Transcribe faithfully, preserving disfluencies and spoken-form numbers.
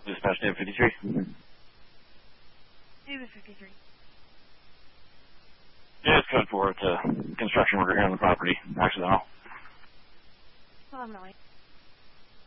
Dispatch David fifty-three. David fifty-three. Yeah, it's code for it's a construction worker here on the property. Accidental.